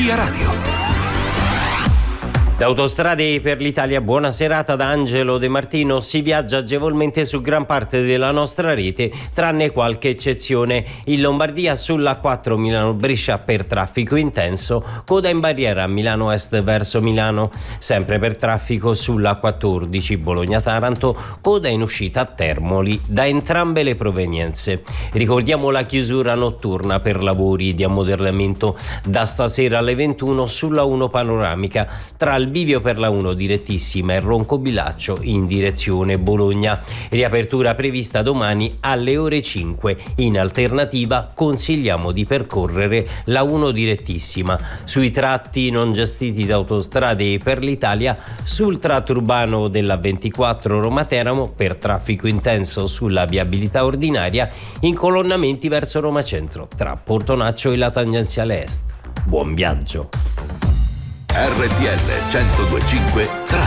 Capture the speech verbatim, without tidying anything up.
Via Radio. Da Autostrade per l'Italia, buona serata da Angelo De Martino. Si viaggia agevolmente su gran parte della nostra rete, tranne qualche eccezione. In Lombardia sulla quattro Milano-Brescia per traffico intenso, coda in barriera a Milano Est verso Milano. Sempre per traffico sulla quattordici Bologna-Taranto, coda in uscita a Termoli da entrambe le provenienze. Ricordiamo la chiusura notturna per lavori di ammodernamento da stasera alle ventuno sulla uno Panoramica, tra il bivio per la uno direttissima e Roncobilaccio in direzione Bologna. Riapertura prevista domani alle ore cinque. In alternativa consigliamo di percorrere la uno direttissima sui tratti non gestiti da Autostrade per l'Italia, sul tratto urbano della ventiquattro Roma-Teramo per traffico intenso sulla viabilità ordinaria, incolonnamenti verso Roma Centro tra Portonaccio e la tangenziale est. Buon viaggio. R T L centodue e cinque